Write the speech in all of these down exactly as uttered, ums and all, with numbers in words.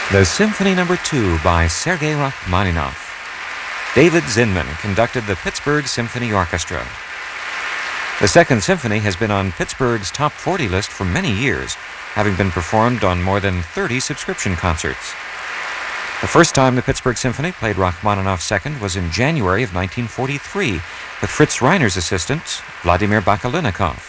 The Symphony Number Two by Sergei Rachmaninoff. David Zinman conducted the Pittsburgh Symphony Orchestra. The Second Symphony has been on Pittsburgh's top forty list for many years, having been performed on more than thirty subscription concerts. The first time the Pittsburgh Symphony played Rachmaninoff's Second was in January of nineteen forty-three with Fritz Reiner's assistant, Vladimir Bakalinikov.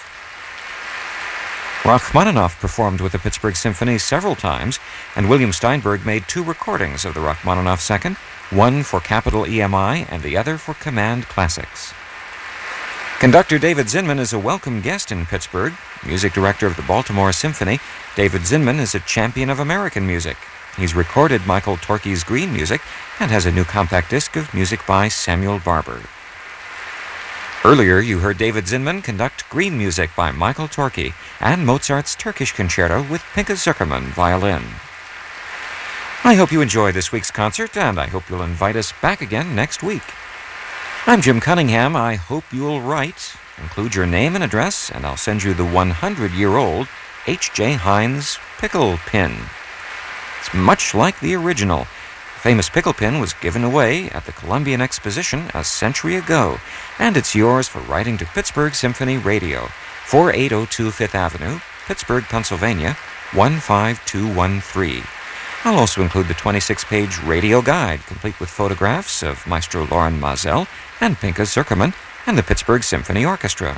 Rachmaninoff performed with the Pittsburgh Symphony several times, and William Steinberg made two recordings of the Rachmaninoff Second, one for Capital E M I and the other for Command Classics. Conductor David Zinman is a welcome guest in Pittsburgh. Music director of the Baltimore Symphony, David Zinman is a champion of American music. He's recorded Michael Torke's Green music and has a new compact disc of music by Samuel Barber. Earlier, you heard David Zinman conduct Green music by Michael Torke and Mozart's Turkish Concerto with Pinka Zuckerman violin. I hope you enjoy this week's concert, and I hope you'll invite us back again next week. I'm Jim Cunningham. I hope you'll write, include your name and address, and I'll send you the one hundred year old H J Heinz pickle pin. It's much like the original. The famous pickle pin was given away at the Columbian Exposition a century ago, and it's yours for writing to Pittsburgh Symphony Radio, forty-eight oh two Fifth Avenue, Pittsburgh, Pennsylvania, one five two one three. I'll also include the twenty-six page radio guide, complete with photographs of Maestro Loren Maazel and Pinka Zuckerman and the Pittsburgh Symphony Orchestra.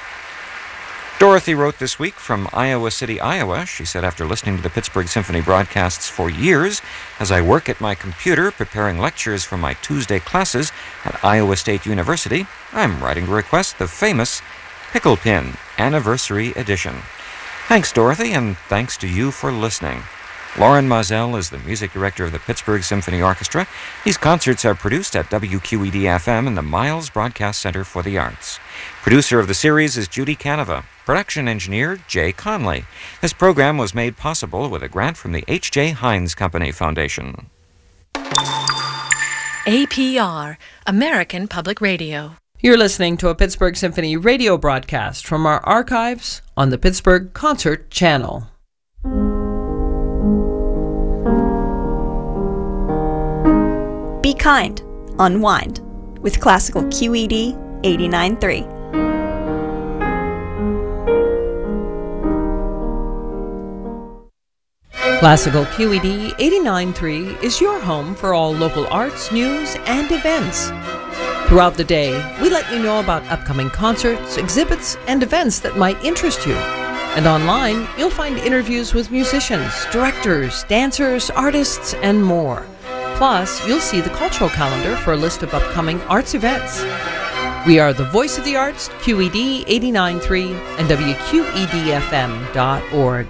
Dorothy wrote this week from Iowa City, Iowa. She said, after listening to the Pittsburgh Symphony broadcasts for years, as I work at my computer preparing lectures for my Tuesday classes at Iowa State University, I'm writing to request the famous Pickle Pin Anniversary Edition. Thanks, Dorothy, and thanks to you for listening. Loren Maazel is the music director of the Pittsburgh Symphony Orchestra. These concerts are produced at W Q E D F M and the Miles Broadcast Center for the Arts. Producer of the series is Judy Canova. Production engineer, Jay Conley. This program was made possible with a grant from the H J Heinz Company Foundation. A P R, American Public Radio. You're listening to a Pittsburgh Symphony radio broadcast from our archives on the Pittsburgh Concert Channel. Be kind, unwind with Classical Q E D eighty-nine point three. Classical Q E D eighty-nine point three is your home for all local arts, news, and events. Throughout the day, we let you know about upcoming concerts, exhibits, and events that might interest you. And online, you'll find interviews with musicians, directors, dancers, artists, and more. Plus, you'll see the cultural calendar for a list of upcoming arts events. We are the voice of the arts, Q E D eighty-nine point three and W Q E D F M dot org.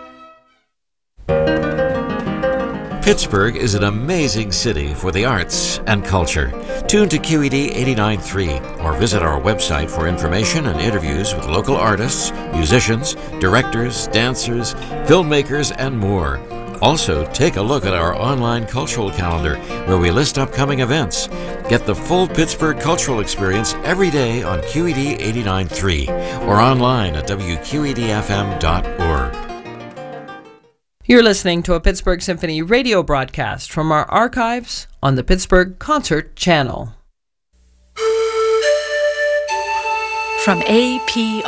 Pittsburgh is an amazing city for the arts and culture. Tune to Q E D eighty-nine point three or visit our website for information and interviews with local artists, musicians, directors, dancers, filmmakers, and more. Also, take a look at our online cultural calendar where we list upcoming events. Get the full Pittsburgh cultural experience every day on Q E D eighty-nine point three or online at W Q E D F M dot org. You're listening to a Pittsburgh Symphony radio broadcast from our archives on the Pittsburgh Concert Channel. From A P R